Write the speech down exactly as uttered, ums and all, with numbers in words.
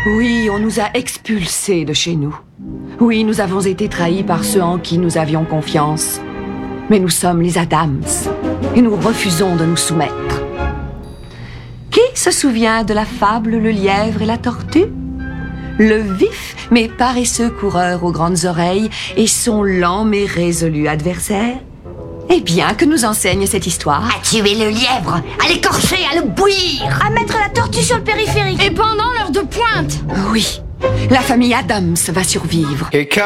Oui, on nous a expulsés de chez nous. Oui, nous avons été trahis par ceux en qui nous avions confiance. Mais nous sommes les Adams, et nous refusons de nous soumettre. Qui se souvient de la fable Le lièvre et la tortue? Le vif mais paresseux coureur aux grandes oreilles et son lent mais résolu adversaire? Eh bien, que nous enseigne cette histoire? À tuer le lièvre, à l'écorcher, à le bouillir, à mettre la tortue sur le périphérique. Et pendant l'heure de pointe. Oui, la famille Adams va survivre. Et